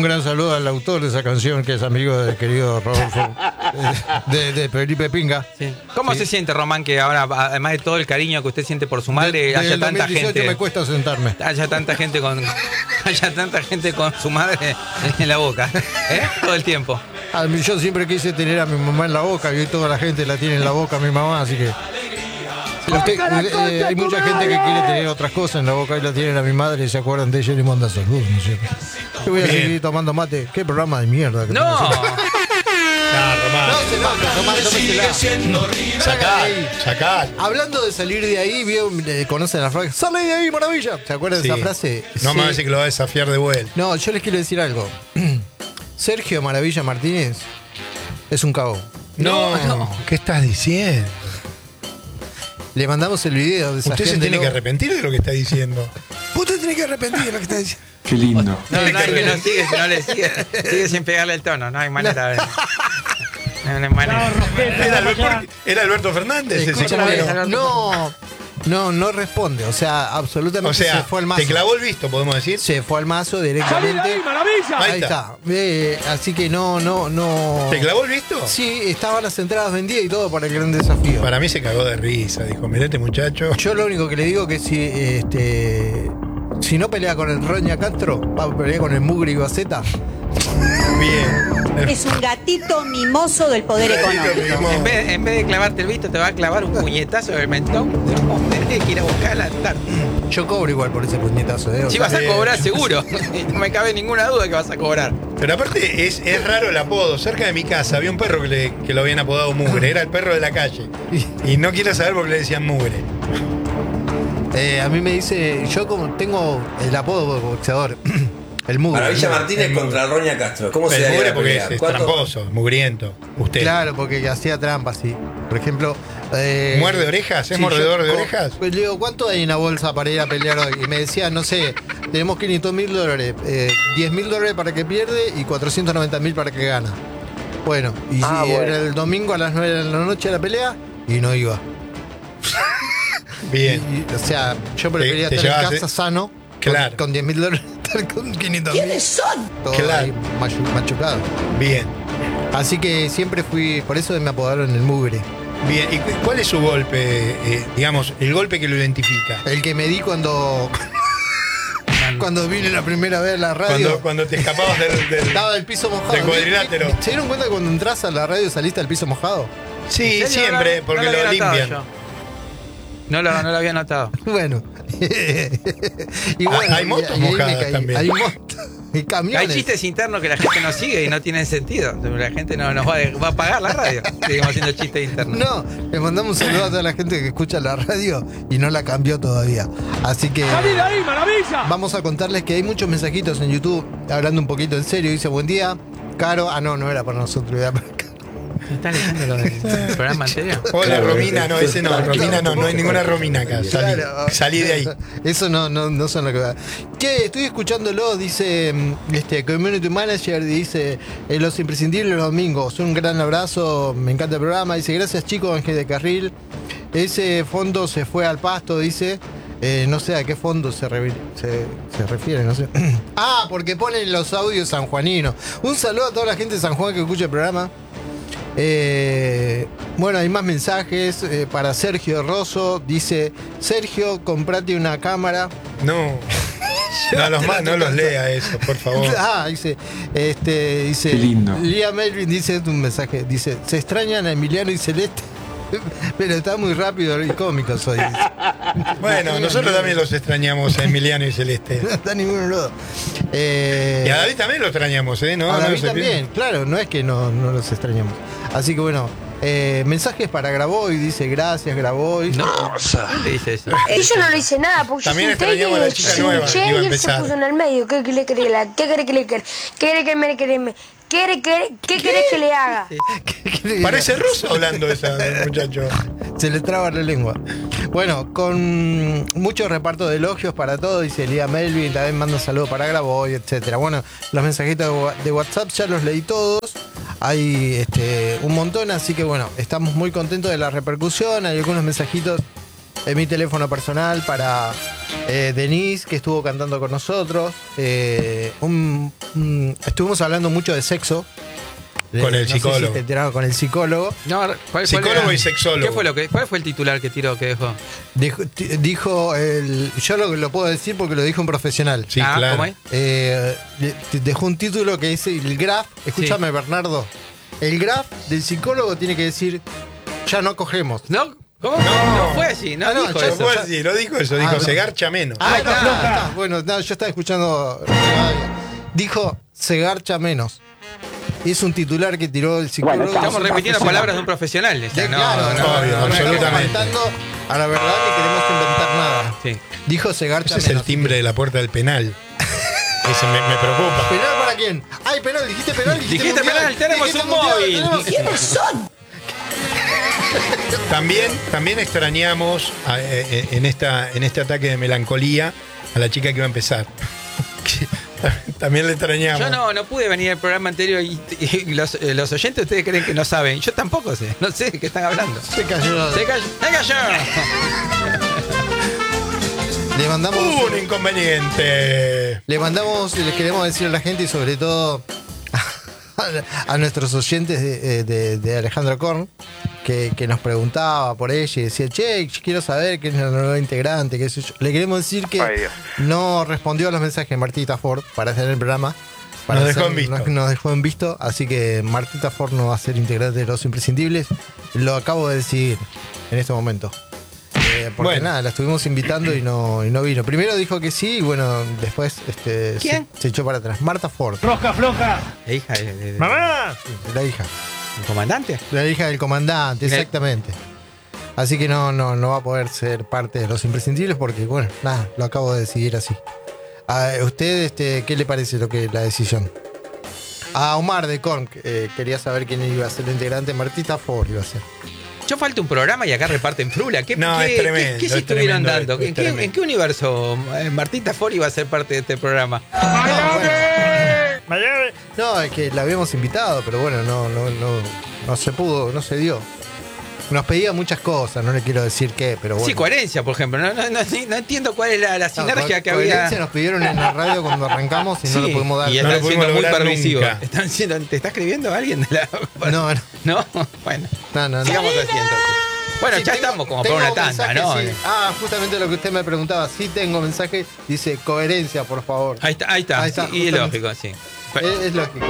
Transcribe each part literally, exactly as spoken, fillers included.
gran saludo al autor de esa canción, que es amigo del querido Rodolfo, de, de Felipe Pinga. Sí. ¿Cómo sí. se siente, Román, que ahora, además de todo el cariño que usted siente por su madre, de, haya tanta dos mil dieciocho gente? Me cuesta sentarme. Haya tanta gente con, haya tanta gente con su madre en la boca, ¿eh? Todo el tiempo. A mí, yo siempre quise tener a mi mamá en la boca, y hoy toda la gente la tiene en la boca, mi mamá, así que... Usted, eh, hay mucha gente que quiere tener otras cosas en la boca y la tienen a mi madre y se acuerdan de ella y le manda saludos, ¿no es cierto? Yo voy a Bien. seguir tomando mate. Qué programa de mierda. Que no. No, Román. No se nota, Román, tómesela. Sacá, sacá. Hablando de salir de ahí, vio, conocen la frase, ¡salí de ahí, maravilla! ¿Se acuerdan sí. de esa frase? No sí. me va a decir que lo va a desafiar de vuelta. No, yo les quiero decir algo. Sergio Maravilla Martínez es un cagón. No, no, ¿qué estás diciendo? Le mandamos el video de esa Usted gente se tiene no... que arrepentir de lo que está diciendo. Usted tiene que arrepentir de lo que está diciendo. Qué lindo. No, no, no hay que no sigue, si no le sigue, sigue sin pegarle el tono, no hay manera de... No hay manera. Era Alberto, era Alberto Fernández. Escúchame, no, no, no responde, o sea, absolutamente o sea, se fue al mazo. Te clavó el visto, podemos decir. Se fue al mazo directamente. ¡Ahí, maravilla! Ahí, Ahí está. está. Eh, así que no, no, no. ¿Te clavó el visto? Sí, estaban las entradas vendidas y todo para el gran desafío. Para mí se cagó de risa, dijo, mirá este muchacho. Yo lo único que le digo que si este si no pelea con el Roña Castro, va a pelear con el Mugri y Baceta. Bien. Es un gatito mimoso del poder económico. En vez, en vez de clavarte el visto, te va a clavar un puñetazo del mentón. Tenés que ir a buscar la tarde. Yo cobro igual por ese puñetazo, ¿eh? O sí, sea, vas a eh, cobrar seguro. No me cabe ninguna duda que vas a cobrar. Pero aparte es, es raro el apodo. Cerca de mi casa había un perro que, le, que lo habían apodado Mugre. Era el perro de la calle. Y no quiero saber por qué le decían Mugre. Eh, a mí me dice, yo como tengo el apodo de boxeador. El Mugre. Maravilla Martínez el contra Roña Castro. ¿Cómo se el daría Mugre la porque pelea? es, es ¿Cuánto? tramposo, mugriento. Usted. Claro, porque hacía trampas, sí. Por ejemplo... Eh, ¿Muerde orejas? ¿Es sí, mordedor yo, de orejas? Pues le digo, ¿cuánto hay en la bolsa para ir a pelear hoy? Y me decía, no sé, tenemos quinientos mil dólares, eh, diez mil dólares para que pierde y cuatrocientos noventa mil para que gana. Bueno, y ah, sí, bueno. era el domingo a las nueve de la noche la pelea y no iba. Bien. Y, y, o sea, yo prefería te, te estar en llevas, casa eh? sano Claro. con, con diez mil dólares, estar con quinientos mil. ¿Quiénes son? Todo Claro. ahí machu, machucado. Bien. Así que siempre fui, por eso me apodaron el Mugre. Bien. ¿Y cuál es su golpe? Eh, digamos, el golpe que lo identifica. El que me di cuando... Cuando vine la primera vez a la radio. Cuando, cuando te escapabas del, del, estaba del piso mojado. del cuadrilátero. ¿Se dieron cuenta que cuando entras a la radio saliste al piso mojado? Sí, siempre, porque no lo, lo limpian. Yo. No lo, no lo había notado. Bueno. y bueno, hay motos y, y mojadas caí, también. Hay motos. Y camiones. Hay chistes internos que la gente no sigue y no tienen sentido. La gente no nos va, a, va a pagar la radio. Seguimos haciendo chistes internos. No, le mandamos un saludo a toda la gente que escucha la radio y no la cambió todavía. Así que ¡salí de ahí, maravilla! Vamos a contarles que hay muchos mensajitos en YouTube hablando un poquito en serio. Dice, buen día, Caro. Ah, no, no era para nosotros, era para Caro. ¿Estás leyendo lo del programa anterior? Hola, Claro, Romina, no, ese no, Romina no, no hay ninguna Romina acá. Salí, Claro. salí de ahí. Eso no, no, no son lo que va. Che, estoy escuchándolo, dice este Community Manager, dice eh, los imprescindibles los domingos. Un gran abrazo, me encanta el programa. Dice, gracias chicos, Ángel de Carril. Ese fondo se fue al pasto, dice. Eh, no sé a qué fondo se, re, se, se refiere, no sé. Ah, porque ponen los audios sanjuaninos. Un saludo a toda la gente de San Juan que escucha el programa. Eh, bueno, hay más mensajes eh, para Sergio Rosso. Dice, Sergio, comprate una cámara. No. No los, más, no los lea eso, por favor. Ah, dice, este, dice. Qué lindo. Lía Melvin dice un mensaje, dice, se extrañan a Emiliano y Celeste. Pero está muy rápido y cómico soy. Bueno, nosotros también los extrañamos a Emiliano y Celeste. No está ninguno lado. Eh, Y a David también lo extrañamos, ¿eh? ¿No? a no David se también, pierdan. claro, no es que no, no los extrañamos. Así que bueno, eh, mensajes para Graboy, dice gracias Graboy. No, ¿qué dice eso? Y yo no le hice nada, porque También yo senté y extrañamos a la chica nueva que chinché iba a y él se empezar. puso en el medio. ¿Qué quiere que le haga? ¿Qué quiere que le haga? ¿Qué quiere que me quiere me? ¿Qué quiere ¿Qué querés que le haga? Parece ruso hablando ese muchacho. Se le traba la lengua. Bueno, con mucho reparto de elogios para todos, dice Lía Melvin, también manda saludos para Graboy, etcétera. Bueno, los mensajitos de WhatsApp ya los leí todos. Hay este, un montón, así que bueno, estamos muy contentos de la repercusión. Hay algunos mensajitos en mi teléfono personal para eh, Denise, que estuvo cantando con nosotros. Eh, un mm, estuvimos hablando mucho de sexo. De- Con el no sé psicólogo. si te enteraron, con el psicólogo. No, ¿cuál- cuál Psicólogo era? y sexólogo. ¿Qué fue lo que, ¿Cuál fue el titular que tiró, que dejó? Dijo, t- dijo el, yo lo, lo puedo decir porque lo dijo un profesional. Sí, ah, claro. ¿cómo es? Eh, de- dejó un título que dice el graph. Escúchame, Bernardo. El graph del psicólogo tiene que decir ya no cogemos. ¿No? ¿Cómo? No, no fue así, no Ah, no, dijo yo No eso. fue así, no dijo eso, dijo Ah, no. se garcha menos. Ah, Ahí no, está. no, está. Bueno, no, yo estaba escuchando. Dijo se garcha menos. Es un titular que tiró el psicólogo. Estamos Es un repitiendo profesional. palabras de un profesional. o sea, De- no, claro, no, no, no, obvio, no, no estamos absolutamente. faltando a la verdad ni queremos inventar nada. Sí. Dijo se garcha Ese es el menos. timbre de la puerta del penal. Ese me, me preocupa. ¿Penal para quién? ¡Ay, penal! ¿Dijiste penal? Dijiste mundial, penal, tenemos dijiste un mundial, móvil. tenemos- ¿Quiénes son? También, también extrañamos a- eh, en, esta, en este ataque de melancolía a la chica que iba a empezar. También le extrañamos. Yo no, no pude venir al programa anterior y, y los, eh, los oyentes ustedes creen que no saben. Yo tampoco sé, no sé de qué están hablando. Se cayó. Se cayó. Se cayó. Le mandamos. Un inconveniente. Le mandamos y le queremos decir a la gente y sobre todo a, a nuestros oyentes de, de- de Alejandro Korn que, que nos preguntaba por ella y decía, che, quiero saber quién es la nueva integrante, qué sé yo. Le queremos decir que Ay, Dios. no respondió a los mensajes de Martita Ford para hacer el programa. Para Nos dejó hacer- en visto. Nos, nos dejó en visto, así que Martita Ford no va a ser integrante de Los Imprescindibles. Lo acabo de decidir en este momento. Eh, porque Bueno. nada, la estuvimos invitando y no, y no vino. Primero dijo que sí y bueno, después este, ¿Quién? Se, se echó para atrás. Marta Ford, La hija de- de- de- ¡Mamá! la hija. ¿El comandante? La hija del comandante, Bien. exactamente. Así que no, no, no va a poder ser parte de Los Imprescindibles porque, bueno, nada, lo acabo de decidir así. ¿A usted este, qué le parece lo que la decisión? A Omar de Korn, eh, quería saber quién iba a ser el integrante. Martita Ford iba a ser. Yo falta un programa y acá reparten frula. ¿Qué, No, qué, es tremendo, qué- qué se es estuvieron tremendo dando? esto, es ¿En qué, tremendo. en qué universo eh, Martita Ford iba a ser parte de este programa? No, es que la habíamos invitado, pero bueno, no, no, no, no se pudo, no se dio. Nos pedía muchas cosas, no le quiero decir qué, pero bueno. Sí, coherencia, por ejemplo. No, no, no, no entiendo cuál es la, la No, sinergia co- que había. coherencia nos pidieron en la radio cuando arrancamos y no lo Sí, pudimos dar. y No están lo pudimos siendo muy lograr permisivos. nunca. Están siendo, ¿te está escribiendo alguien de la.? Ah. No. ¿No? Bueno. No, no, no. Sigamos así entonces. Bueno, Sí, ya tengo- estamos como tengo para una tanda, mensaje, ¿no? sí. Ah, justamente lo que usted me preguntaba. Sí tengo mensaje, dice coherencia, por favor. Ahí está, ahí está. Ahí está, Sí, y es justamente. lógico, sí. Es, es lógico.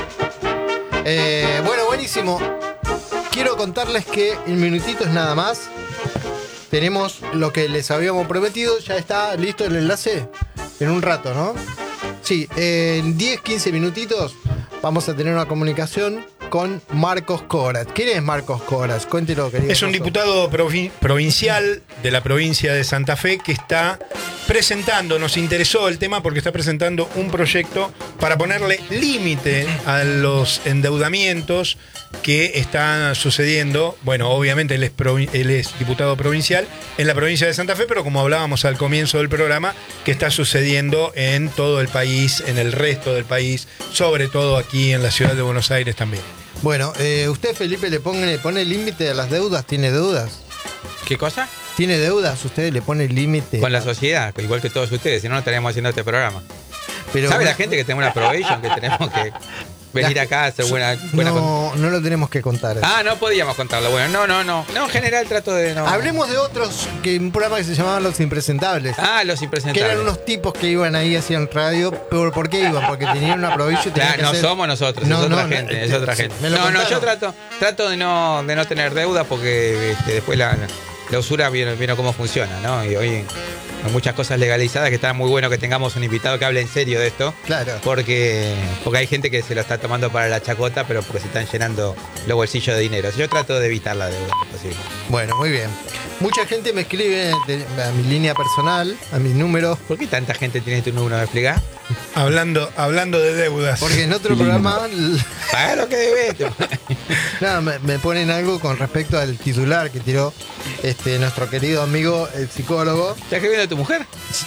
Eh, bueno, buenísimo. Quiero contarles que en minutitos nada más tenemos lo que les habíamos prometido. Ya está listo el enlace en un rato, ¿no? Sí, en diez, quince minutitos vamos a tener una comunicación con Marcos Coras. ¿Quién es Marcos Coras? Cuéntelo, querido. Es un Marcos. diputado provi- provincial de la provincia de Santa Fe que está presentando, nos interesó el tema porque está presentando un proyecto para ponerle límite a los endeudamientos que están sucediendo. Bueno, obviamente él es, provi- él es diputado provincial en la provincia de Santa Fe, pero como hablábamos al comienzo del programa, que está sucediendo en todo el país, en el resto del país, sobre todo aquí en la ciudad de Buenos Aires también. Bueno, eh, usted, Felipe, le pone, le pone límite a las deudas. ¿Tiene deudas? ¿Qué cosa? ¿Tiene deudas? ¿Usted le pone límite? Con la sociedad, igual que todos ustedes, si no, no estaríamos haciendo este programa. Pero ¿Sabe bueno, la gente que tenemos una probation, que tenemos que venir acá a hacer buena, buena con- No, no lo tenemos que contar. Ah, no podíamos contarlo. Bueno, no, no, no. No, en general trato de no. Hablemos de otros, que un programa que se llamaba Los Impresentables. Ah, los Que impresentables. eran unos tipos que iban ahí, hacían radio. ¿Pero por qué iban? Porque tenían una provincia y tenían Claro, que no hacer- somos nosotros, No, es otra no, gente, no, es eh, otra sí, gente. me lo No, no, yo contaron. trato, trato de no, de no tener deuda porque este, después la, la usura viene, viene cómo funciona, ¿no? Y hoy hay muchas cosas legalizadas que está muy bueno que tengamos un invitado que hable en serio de esto. Claro. Porque, porque hay gente que se lo está tomando para la chacota, pero porque se están llenando los bolsillos de dinero. Yo trato de evitar la deuda, posible. Bueno, muy bien. Mucha gente me escribe de- a mi línea personal, a mis números, ¿Por qué tanta gente tiene tu número de explicar? Hablando, hablando de deudas. porque en otro programa Paga lo que debes. nada, me, me ponen algo con respecto al titular que tiró este nuestro querido amigo, el psicólogo. ¿Estás escribiendo a tu mujer?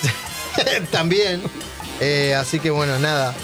También. Eh, así que bueno, nada.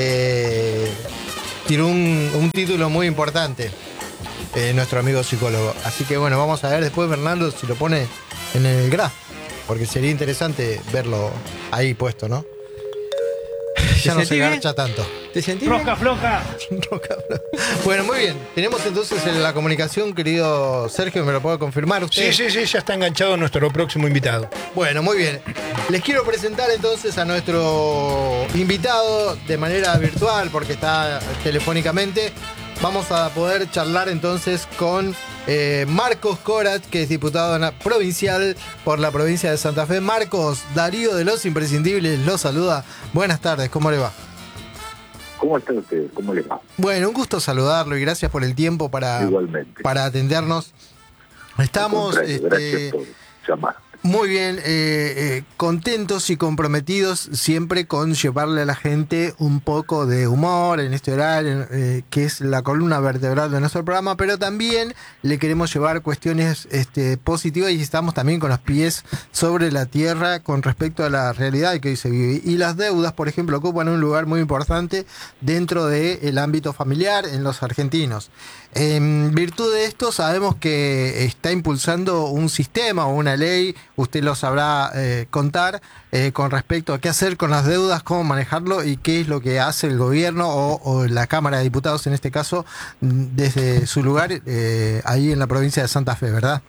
Eh, tiró un, un título muy importante. eh, nuestro amigo psicólogo. Así que bueno, vamos a ver después Bernardo si lo pone en el graph. Porque sería interesante verlo ahí puesto, ¿no? Ya no se sentís bien? garcha tanto. ¿Te sentís bien? Roca floca. Roca, floca. Bueno, muy bien. Tenemos entonces en la comunicación, querido Sergio, ¿me lo puede confirmar usted? Sí, sí, sí, ya está enganchado nuestro próximo invitado. Bueno, muy bien. Les quiero presentar entonces a nuestro invitado de manera virtual, porque está telefónicamente. Vamos a poder charlar entonces con eh, Marcos Corat, que es diputado provincial por la provincia de Santa Fe. Marcos, Darío de Los Imprescindibles lo saluda. Buenas tardes, ¿cómo le va? ¿Cómo están ustedes? ¿Cómo les va? Bueno, un gusto saludarlo y gracias por el tiempo para, Igualmente. para atendernos. Estamos este, gracias por llamar. Muy bien, eh, eh, contentos y comprometidos siempre con llevarle a la gente un poco de humor en este horario, eh, que es la columna vertebral de nuestro programa, pero también le queremos llevar cuestiones este, positivas y estamos también con los pies sobre la tierra con respecto a la realidad que hoy se vive. Y las deudas, por ejemplo, ocupan un lugar muy importante dentro del ámbito familiar en los argentinos. En virtud de esto, sabemos que está impulsando un sistema o una ley, usted lo sabrá eh, contar, eh, con respecto a qué hacer con las deudas, cómo manejarlo y qué es lo que hace el gobierno o, o la Cámara de Diputados, en este caso, desde su lugar, eh, ahí en la provincia de Santa Fe, ¿verdad?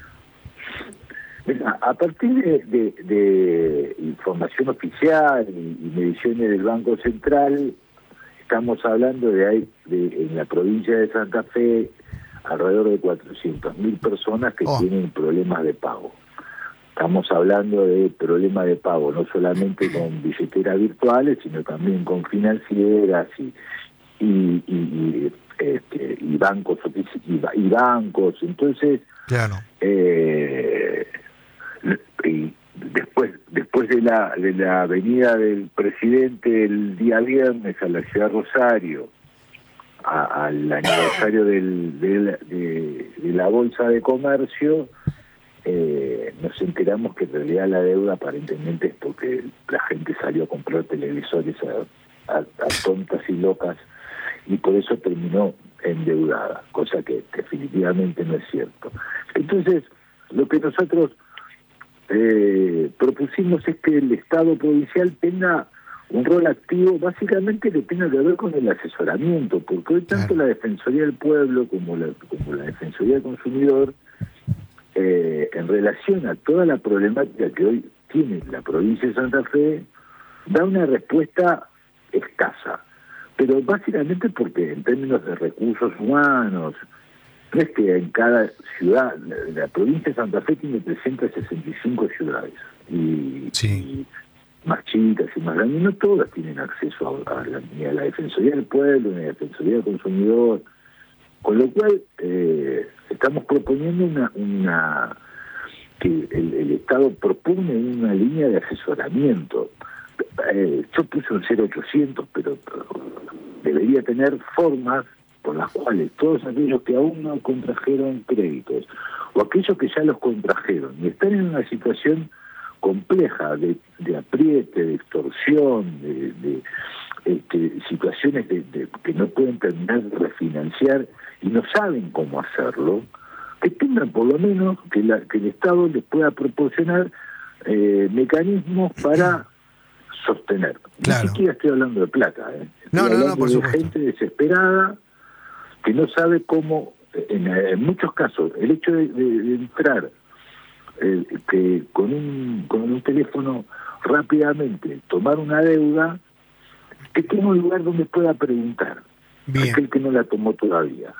A partir de, de, de información oficial y, y mediciones del Banco Central, estamos hablando de, ahí, de en la provincia de Santa Fe alrededor de cuatrocientas mil personas que oh. tienen problemas de pago. Estamos hablando de problemas de pago no solamente con billeteras virtuales, sino también con financieras y y, y, y, este, y bancos y, y bancos. Entonces, claro. eh, y después después de la de la venida del presidente el día viernes a la ciudad de Rosario a, al aniversario del, de, la, de, de la bolsa de comercio, eh, nos enteramos que en realidad la deuda aparentemente es porque la gente salió a comprar televisores a, a, a tontas y locas y por eso terminó endeudada, cosa que definitivamente no es cierto. Entonces, lo que nosotros Eh, propusimos es que el Estado provincial tenga un rol activo, básicamente que tenga que ver con el asesoramiento, porque hoy tanto la Defensoría del Pueblo como la, como la Defensoría del Consumidor, eh, en relación a toda la problemática que hoy tiene la provincia de Santa Fe, da una respuesta escasa, pero básicamente porque en términos de recursos humanos, no es que en cada ciudad, la, la provincia de Santa Fe tiene trescientas sesenta y cinco ciudades, y, sí. y más chicas y más grandes, no todas tienen acceso a, a la, ni a la Defensoría del Pueblo, ni a la Defensoría del Consumidor, con lo cual eh, estamos proponiendo una, una que el, el Estado propone una línea de asesoramiento. Eh, yo puse un cero ochocientos, pero, pero debería tener formas por las cuales todos aquellos que aún no contrajeron créditos o aquellos que ya los contrajeron y están en una situación compleja de, de apriete, de extorsión, de, de este, situaciones de, de, que no pueden terminar de refinanciar y no saben cómo hacerlo, que tengan por lo menos que, la, que el Estado les pueda proporcionar eh, mecanismos para sostener. Claro. Ni siquiera estoy hablando de plata, ¿eh? Estoy no, no, hablando no, por de supuesto. gente desesperada que no sabe cómo, en, en muchos casos, el hecho de, de, de entrar eh, que con un con un teléfono rápidamente tomar una deuda, que tenga un lugar donde pueda preguntar. Bien. Aquel que no la tomó todavía.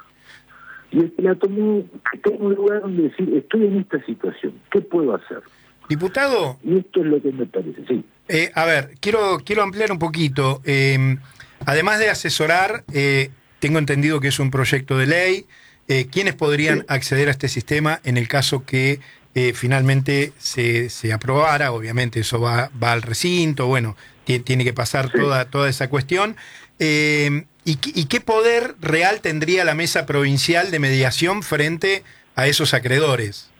Y el que la tomó, que tenga un lugar donde decir, estoy en esta situación, ¿qué puedo hacer? Diputado. Y esto es lo que me parece, sí. Eh, a ver, quiero, quiero ampliar un poquito. Eh, además de asesorar, eh, tengo entendido que es un proyecto de ley. Eh, ¿Quiénes podrían sí. acceder a este sistema en el caso que eh, finalmente se, se aprobara? Obviamente eso va, va al recinto, bueno, t- tiene que pasar sí. toda, toda esa cuestión. Eh, ¿y, ¿Y qué poder real tendría la mesa provincial de mediación frente a esos acreedores?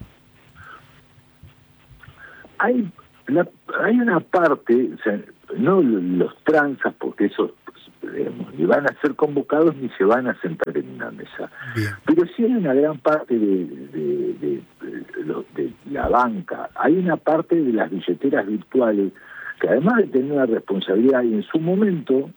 Hay, la, hay una parte, o sea, no los tranzas, porque esos digamos, ni van a ser convocados ni se van a sentar en una mesa. Bien. Pero sí hay una gran parte de, de, de, de, de la banca, hay una parte de las billeteras virtuales que además de tener una responsabilidad y en su momento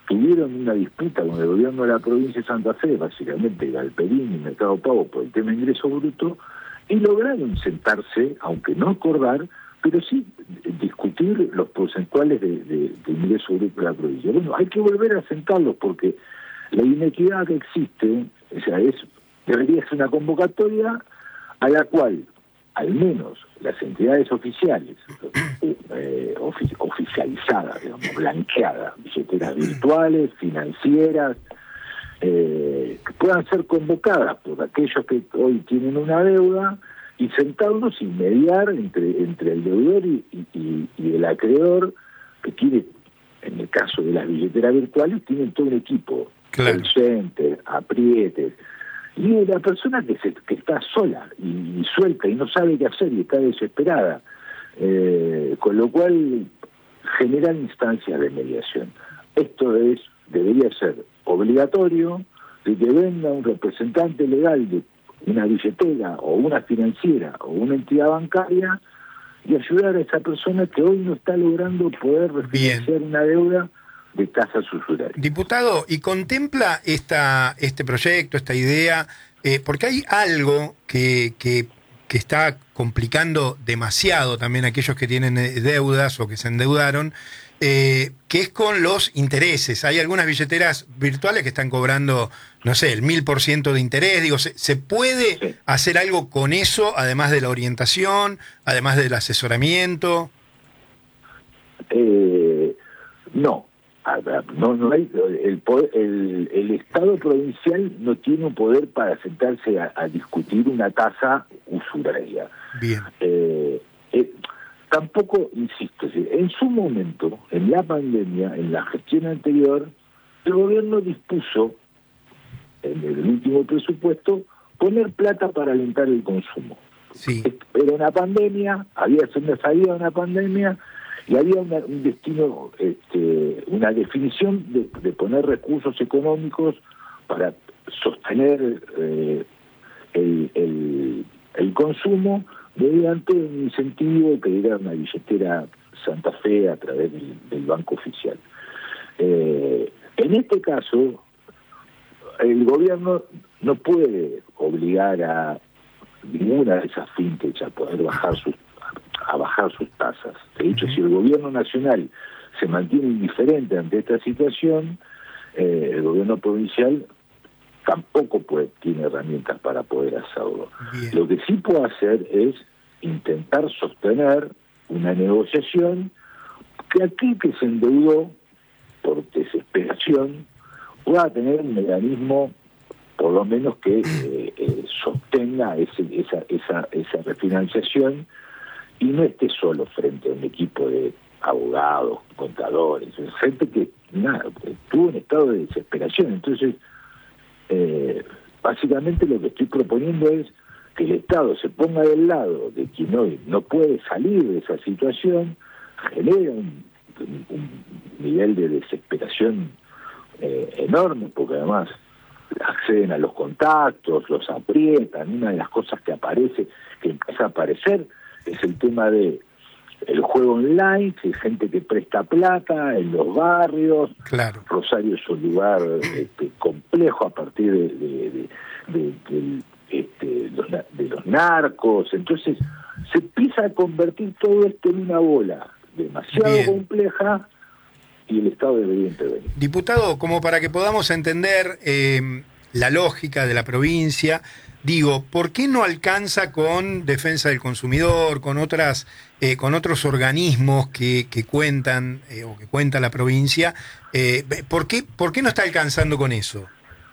tuvieron una disputa con el gobierno de la provincia de Santa Fe, básicamente Galperín y Mercado Pago, por el tema de ingreso bruto, y lograron sentarse, aunque no acordar, pero sí discutir los porcentuales de, de, de ingreso bruto de la provincia. Bueno, hay que volver a sentarlos porque la inequidad que existe, o sea, es, debería ser una convocatoria a la cual al menos las entidades oficiales, eh, ofi- oficializadas, digamos, blanqueadas, billeteras virtuales, financieras, eh, que puedan ser convocadas por aquellos que hoy tienen una deuda y sentarnos y mediar entre, entre el deudor y, y, y el acreedor, que tiene, en el caso de las billeteras virtuales, tienen todo un equipo, claro, ausente, aprietes, y la persona que, se, que está sola y, y suelta y no sabe qué hacer y está desesperada, eh, con lo cual generan instancias de mediación. Esto es debería ser obligatorio, de que venga un representante legal de una billetera o una financiera o una entidad bancaria y ayudar a esa persona que hoy no está logrando poder refinanciar una deuda de tasas usurarias. Diputado, ¿y contempla esta, este proyecto, esta idea? Eh, porque hay algo que, que, que está complicando demasiado también a aquellos que tienen deudas o que se endeudaron, eh, que es con los intereses. Hay algunas billeteras virtuales que están cobrando, no sé, el mil por ciento de interés. Digo, ¿se, se puede sí. hacer algo con eso, además de la orientación, además del asesoramiento? Eh, no. No, no hay, el, poder, el, el Estado provincial no tiene un poder para sentarse a, a discutir una tasa usuraria. Bien. Eh, eh, tampoco, insisto, en su momento, en la pandemia, en la gestión anterior, el gobierno dispuso, en el último presupuesto, poner plata para alentar el consumo. Sí. Era una pandemia, había se me salía una pandemia, y había una, un destino, este, una definición de, de poner recursos económicos para sostener eh, el, el, el consumo mediante un incentivo que era una billetera Santa Fe a través del, del Banco Oficial. Eh, en este caso, el gobierno no puede obligar a ninguna de esas fintechs a poder bajar sus a bajar sus tasas. De hecho, si el gobierno nacional se mantiene indiferente ante esta situación, eh, el gobierno provincial tampoco puede, tiene herramientas para poder hacerlo. Bien. Lo que sí puede hacer es intentar sostener una negociación que aquel que se endeudó por desesperación pueda tener un mecanismo por lo menos que eh, eh, sostenga ese, esa, esa, esa refinanciación y no esté solo frente a un equipo de abogados, contadores, gente que nada, estuvo en estado de desesperación. Entonces, eh, básicamente lo que estoy proponiendo es que el Estado se ponga del lado de quien hoy no puede salir de esa situación, genera un, un, un nivel de desesperación eh, enorme, porque además acceden a los contactos, los aprietan. Una de las cosas que aparece, que empieza a aparecer, es el tema de el juego online, que hay gente que presta plata en los barrios. Claro. Rosario es un lugar este, complejo a partir de, de, de, de, de, este, los, de los narcos. Entonces se empieza a convertir todo esto en una bola demasiado Bien. compleja y el Estado debería intervenir. Diputado, como para que podamos entender eh, la lógica de la provincia, digo, ¿por qué no alcanza con Defensa del Consumidor, con otras, eh, con otros organismos que, que cuentan eh, o que cuenta la provincia? Eh, ¿por qué, por qué no está alcanzando con eso?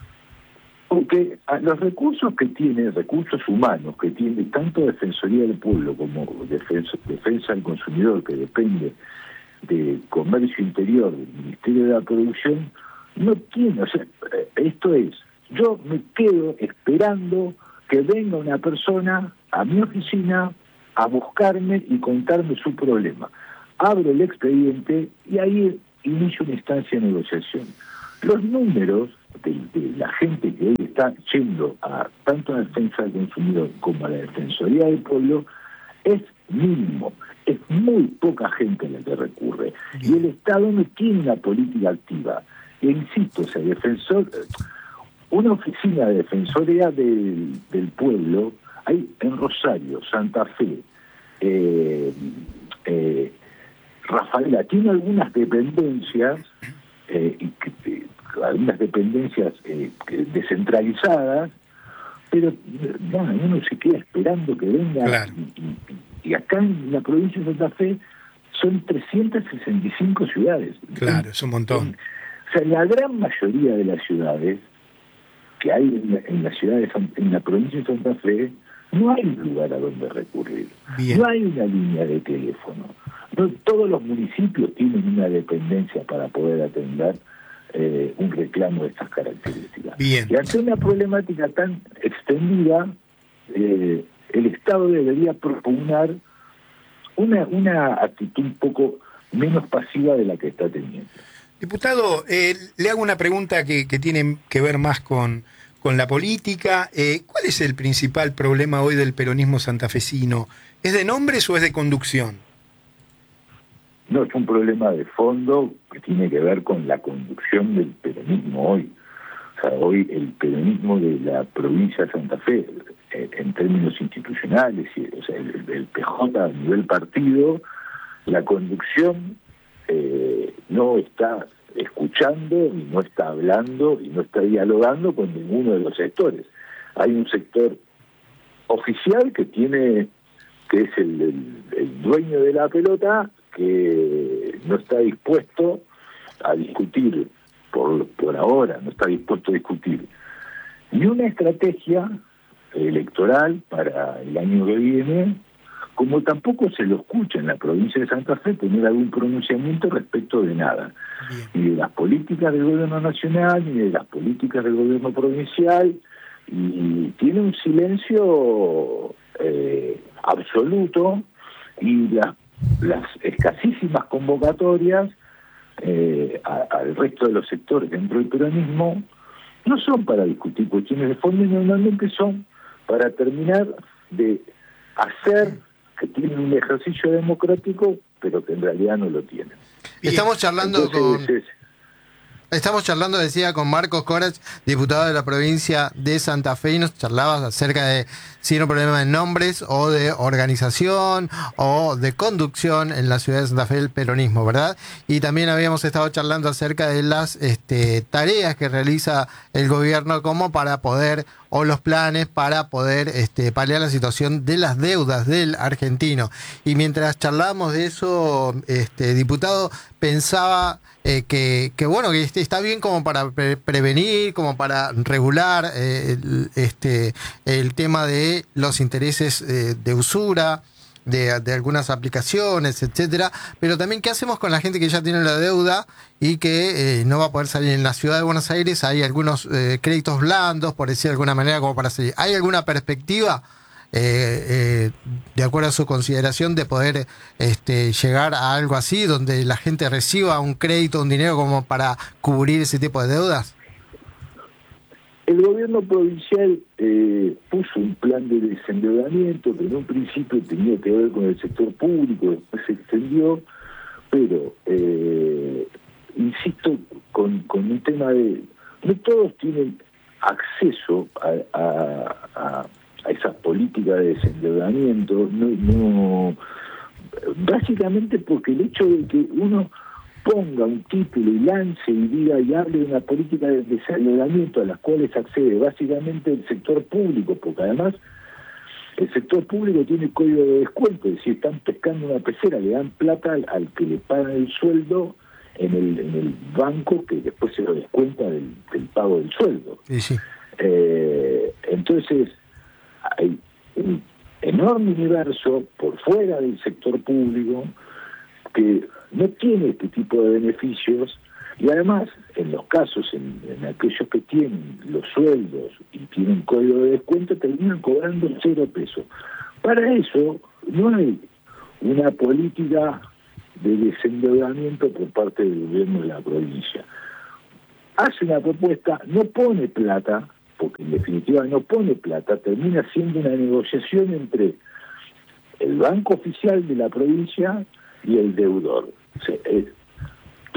Porque los recursos que tiene, recursos humanos que tiene tanto Defensoría del Pueblo como Defensa, Defensa del Consumidor, que depende de Comercio Interior, del Ministerio de la Producción, no tiene, o sea, esto es, yo me quedo esperando que venga una persona a mi oficina a buscarme y contarme su problema. Abro el expediente y ahí inicio una instancia de negociación. Los números de, de la gente que hoy está yendo a tanto a la Defensa del Consumidor como a la Defensoría del Pueblo es mínimo. Es muy poca gente la que recurre. Y el Estado no tiene una política activa. E insisto, o sea, defensor, una oficina de defensoría del, del pueblo hay en Rosario, Santa Fe, eh, eh, Rafaela, tiene algunas dependencias, eh, y que, eh, algunas dependencias eh, descentralizadas, pero bueno, uno se queda esperando que venga. Claro. Y, y, y acá en la provincia de Santa Fe son trescientas sesenta y cinco ciudades. Claro, es un montón. O sea, la gran mayoría de las ciudades que hay en la, en la ciudad de San, en la provincia de Santa Fe, no hay un lugar a donde recurrir. Bien. No hay una línea de teléfono. No, todos los municipios tienen una dependencia para poder atender eh, un reclamo de estas características. Bien. Y ante una problemática tan extendida, eh, el Estado debería propugnar una, una actitud un poco menos pasiva de la que está teniendo. Diputado, eh, le hago una pregunta que, que tiene que ver más con, con la política. Eh, ¿Cuál es el principal problema hoy del peronismo santafesino? ¿Es de nombres o es de conducción? No, es un problema de fondo que tiene que ver con la conducción del peronismo hoy. O sea, hoy el peronismo de la provincia de Santa Fe, eh, en términos institucionales, o sea, el, el P J a nivel partido, la conducción eh, no está escuchando y no está hablando y no está dialogando con ninguno de los sectores. Hay un sector oficial que tiene, que es el, el, el dueño de la pelota, que no está dispuesto a discutir por, por ahora, no está dispuesto a discutir ni una estrategia electoral para el año que viene, como tampoco se lo escucha en la provincia de Santa Fe tener algún pronunciamiento respecto de nada, Bien. ni de las políticas del gobierno nacional, ni de las políticas del gobierno provincial, y tiene un silencio eh, absoluto, y las, las escasísimas convocatorias eh, a, al resto de los sectores dentro del peronismo no son para discutir cuestiones de fondo, y normalmente son para terminar de hacer que tienen un ejercicio democrático, pero que en realidad no lo tienen. Estamos charlando Entonces, con... es, Estamos charlando, decía, con Marcos Corach, diputado de la provincia de Santa Fe, y nos charlabas acerca de si era un problema de nombres o de organización o de conducción en la ciudad de Santa Fe del peronismo, ¿verdad? Y también habíamos estado charlando acerca de las este, tareas que realiza el gobierno como para poder, o los planes para poder este, paliar la situación de las deudas del argentino. Y mientras charlábamos de eso, este, diputado, pensaba... Eh, que, que bueno, que está bien como para pre prevenir, como para regular eh, el, este, el tema de los intereses eh, de usura, de, de algunas aplicaciones, etcétera, pero también qué hacemos con la gente que ya tiene la deuda y que eh, no va a poder salir. En la ciudad de Buenos Aires hay algunos eh, créditos blandos, por decir de alguna manera, como para salir. ¿Hay alguna perspectiva? Eh, eh, de acuerdo a su consideración, de poder este, llegar a algo así, donde la gente reciba un crédito, un dinero como para cubrir ese tipo de deudas? El gobierno provincial eh, puso un plan de desendeudamiento que en un principio tenía que ver con el sector público, después se extendió, pero eh, insisto con, con un tema de... No todos tienen acceso a... a, a a esas políticas de desendeudamiento, no, no, básicamente porque el hecho de que uno ponga un título y lance y diga y hable de una política de desendeudamiento a las cuales accede básicamente el sector público, porque además el sector público tiene código de descuento, es decir, están pescando una pecera, le dan plata al, al que le pagan el sueldo en el, en el banco, que después se lo descuenta del, del pago del sueldo. Sí, sí. Eh, entonces hay un enorme universo por fuera del sector público que no tiene este tipo de beneficios, y además en los casos, en, en aquellos que tienen los sueldos y tienen código de descuento, terminan cobrando cero pesos. Para eso no hay una política de desendeudamiento por parte del gobierno de la provincia. Hace una propuesta, no pone plata, porque en definitiva no pone plata, termina siendo una negociación entre el banco oficial de la provincia y el deudor. O sea, es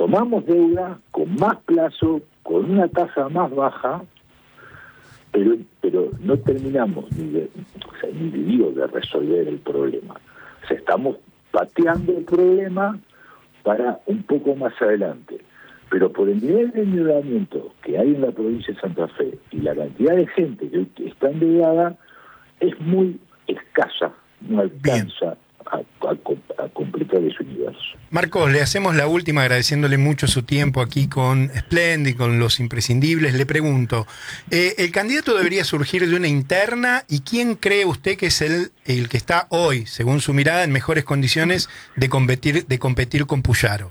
tomamos deuda con más plazo, con una tasa más baja, pero pero no terminamos ni de, o sea, ni digo de resolver el problema. O sea, estamos pateando el problema para un poco más adelante. Pero por el nivel de endeudamiento que hay en la provincia de Santa Fe y la cantidad de gente que está endeudada, es muy escasa, no alcanza a, a, a completar ese universo. Marcos, le hacemos la última agradeciéndole mucho su tiempo aquí con Splendid, con Los Imprescindibles. Le pregunto, eh, ¿el candidato debería surgir de una interna? ¿Y quién cree usted que es el, el que está hoy, según su mirada, en mejores condiciones de competir, de competir con Puyaro?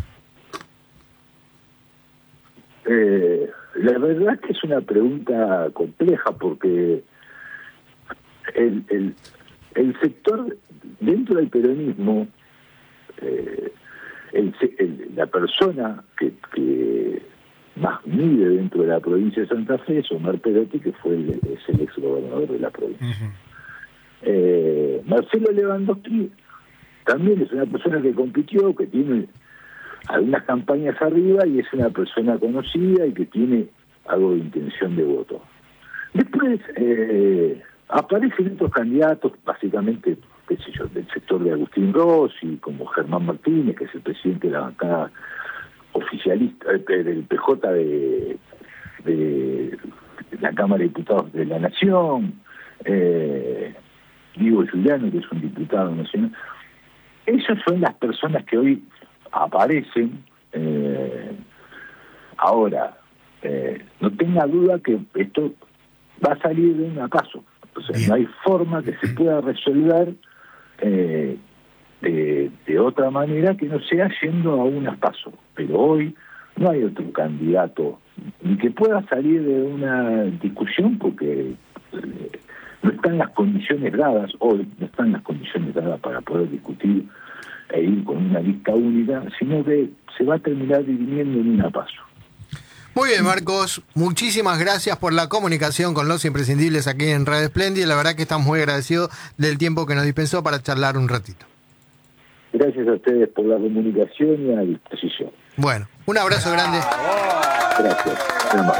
Eh, la verdad es que es una pregunta compleja porque el, el, el sector dentro del peronismo, eh, el, el, la persona que, que más mide dentro de la provincia de Santa Fe es Omar Perotti, que fue el, es el ex gobernador de la provincia. Uh-huh. eh, Marcelo Lewandowski también es una persona que compitió, que tiene algunas campañas arriba y es una persona conocida y que tiene algo de intención de voto. Después eh, aparecen otros candidatos, básicamente, qué sé yo, del sector de Agustín Rossi, como Germán Martínez, que es el presidente de la bancada oficialista, eh, del P J de, de la Cámara de Diputados de la Nación, eh, Diego Giuliano, que es un diputado nacional. Esas son las personas que hoy aparecen. eh, ahora, eh, no tenga duda que esto va a salir de un acaso. O sea, no hay forma que se pueda resolver eh, de, de otra manera que no sea yendo a unas pasos. Pero hoy no hay otro candidato ni que pueda salir de una discusión porque eh, no están las condiciones dadas, hoy no están las condiciones dadas para poder discutir e ir con una lista única, sino que se va a terminar dividiendo en una paso. Muy bien, Marcos, muchísimas gracias por la comunicación con Los Imprescindibles aquí en Radio Splendid. La verdad que estamos muy agradecidos del tiempo que nos dispensó para charlar un ratito. Gracias a ustedes por la comunicación y a la disposición. Bueno, un abrazo grande. Gracias, hermano.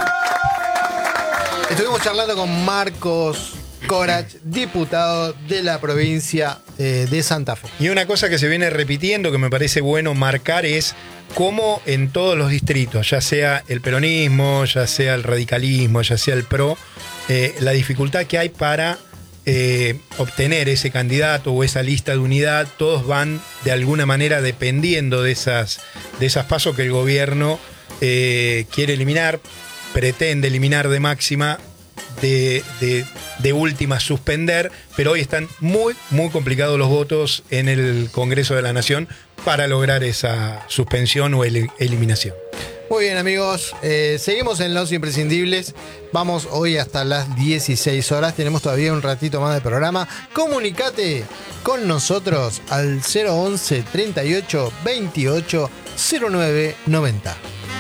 Estuvimos charlando con Marcos Corach, diputado de la provincia eh, de Santa Fe. Y una cosa que se viene repitiendo, que me parece bueno marcar, es cómo en todos los distritos, ya sea el peronismo, ya sea el radicalismo, ya sea el PRO, eh, la dificultad que hay para eh, obtener ese candidato o esa lista de unidad, todos van de alguna manera dependiendo de esas, de esas pasos que el gobierno eh, quiere eliminar, pretende eliminar de máxima, De, de, de última suspender, pero hoy están muy, muy complicados los votos en el Congreso de la Nación para lograr esa suspensión o el, eliminación. Muy bien, amigos, eh, seguimos en Los Imprescindibles. Vamos hoy hasta las dieciséis horas, tenemos todavía un ratito más de programa. Comunicate con nosotros al cero once, treinta y ocho, veintiocho, cero nueve noventa.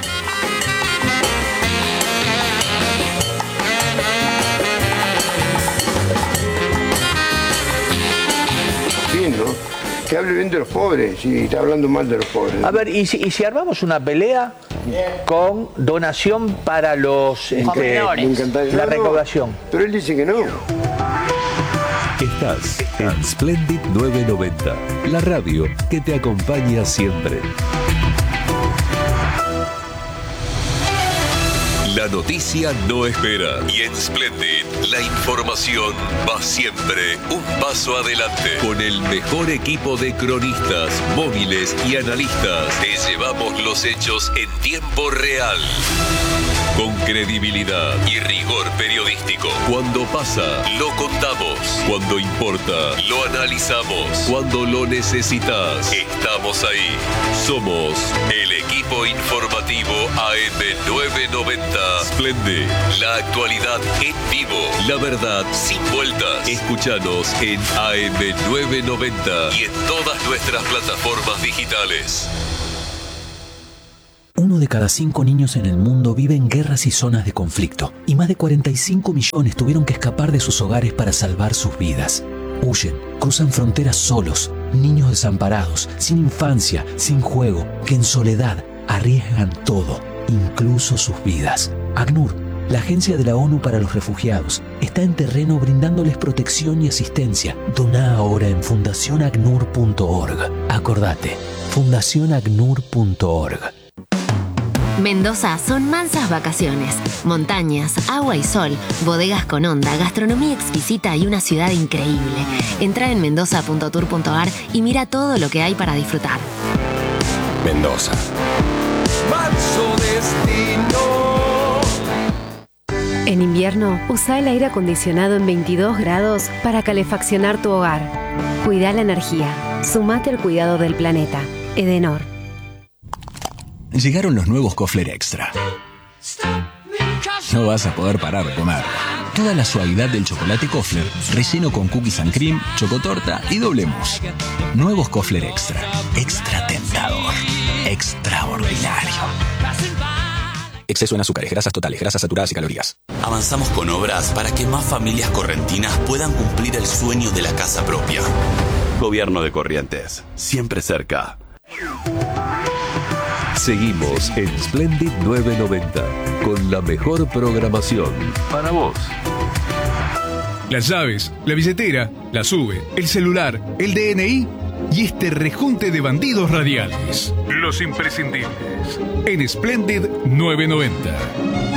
¿no? Que hable bien de los pobres y está hablando mal de los pobres. A ver, ¿y si, y si armamos una pelea con donación para los este, la recaudación? Pero él dice que no. Estás en Splendid novecientos noventa, la radio que te acompaña siempre. La noticia no espera y en Splendid la información va siempre un paso adelante. Con el mejor equipo de cronistas, móviles y analistas, te llevamos los hechos en tiempo real. Con credibilidad y rigor periodístico. Cuando pasa, lo contamos. Cuando importa, lo analizamos. Cuando lo necesitas, estamos ahí. Somos el equipo informativo A M novecientos noventa. Splendid, la actualidad en vivo. La verdad sin vueltas. Escúchanos en A M novecientos noventa y en todas nuestras plataformas digitales. Uno de cada cinco niños en el mundo vive en guerras y zonas de conflicto, y más de cuarenta y cinco millones tuvieron que escapar de sus hogares para salvar sus vidas. Huyen, cruzan fronteras solos, niños desamparados, sin infancia, sin juego, que en soledad arriesgan todo, incluso sus vidas. ACNUR, la Agencia de la ONU para los Refugiados, está en terreno brindándoles protección y asistencia. Doná ahora en fundación acnur punto org. Acordate, fundación acnur punto org. Mendoza son mansas vacaciones, montañas, agua y sol, bodegas con onda, gastronomía exquisita y una ciudad increíble. Entra en mendoza punto tour punto ar y mira todo lo que hay para disfrutar. Mendoza. Manso destino. En invierno, usa el aire acondicionado en veintidós grados para calefaccionar tu hogar. Cuida la energía. Sumate al cuidado del planeta. Edenor. Llegaron los nuevos Kofler Extra. No vas a poder parar de comer. Toda la suavidad del chocolate Kofler, relleno con cookies and cream, chocotorta y doble mousse. Nuevos Kofler Extra. Extra tentador. Extraordinario. Exceso en azúcares, grasas totales, grasas saturadas y calorías. Avanzamos con obras para que más familias correntinas puedan cumplir el sueño de la casa propia. Gobierno de Corrientes, siempre cerca. Seguimos en Splendid novecientos noventa con la mejor programación para vos. Las llaves, la billetera, la SUBE, el celular, el D N I y este rejunte de bandidos radiales. Los imprescindibles en Splendid novecientos noventa.